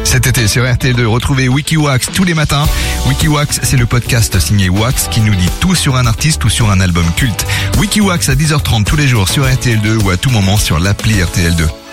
Cet été sur RTL2, retrouvez Wikiwax tous les matins. Wikiwax, c'est le podcast signé Wax qui nous dit tout sur un artiste ou sur un album culte. Wikiwax à 10h30 tous les jours sur RTL2 ou à tout moment sur l'appli RTL2.